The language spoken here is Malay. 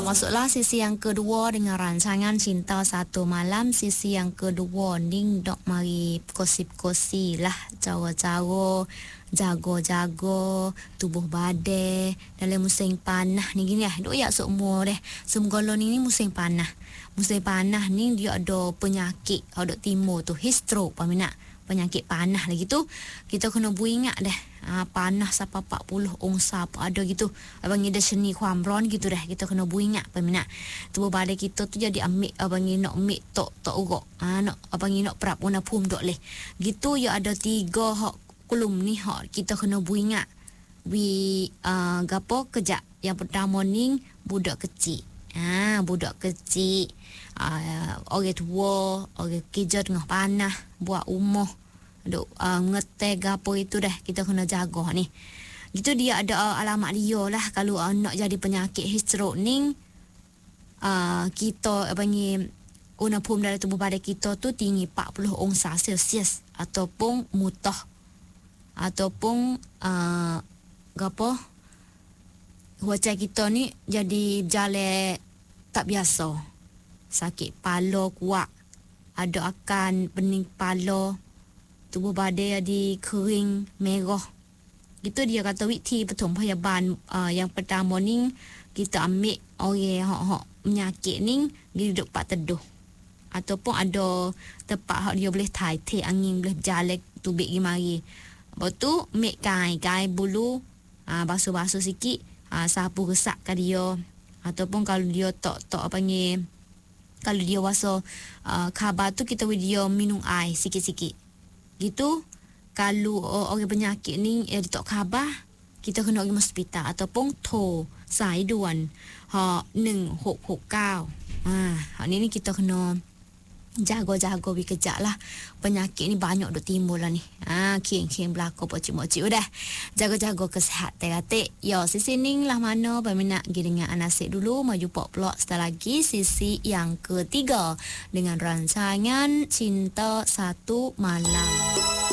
masuklah sisi yang kedua dengan rancangan Cinta Satu Malam. Sisi yang kedua ning dok mari kosip-kosi lah cara-cara jago-jago tubuh badan dalam musim panah ni gini dok ya semua deh. Semgolo ni musim panah. Musim panah ni dia ada penyakit dok timur tu heat stroke peminat. Penyakit panah lagi tu kita kena ingat dah panah sampai 40 ongsa apa ada gitu abang ada seni kuamron gitu dah kita kena ingat peminat tubuh badan kita tu jadi ambil abang nak ambil tok urok nak abang nak perap unapum dok leh gitu ya ada 3 hak kolom ni hak kita kena ingat gapo kejap yang pertama ni budak kecil budak kecil orang tua orang kerja tengah panah buat umah duk ngeteh gapo itu dah kita kena jaga ni gitu dia ada alamat dia lah kalau nak jadi penyakit heat stroke ni kita panggil unapum dalam tubuh badan kita tu tinggi 40 ongsa Celsius ataupun mutah ataupun gapo wajah kita ni jadi berjalan tak biasa sakit kepala kuat ada akan pening kepala tubuh badan jadi kering merah gitu dia kata witi petum phayaban yang pertama ni kita ambil orang hak penyakit ni dia duduk pak teduh ataupun ada tempat hak dia boleh tai angin boleh berjalan tubik gi mari lepas tu ambil kain bulu basuh-basuh sikit sapu resapkan dia ataupun kalau dia tak panggil kalau dia rasa khabar tu kita beri dia minum air sikit-sikit gitu kalau orang penyakit ni dia tak khabar kita kena pergi hospital ataupun to sai duan 1669 hak ni kita kena jago-jago kejap lah penyakit ni banyak dah timbul lah ni king berlaku pocik-pocik udah jago-jago kesihatan katik yo sisi ning lah mana peminat dengan anasik dulu maju pok pelak setelah lagi sisi yang ketiga dengan rancangan Cinta Satu Malam.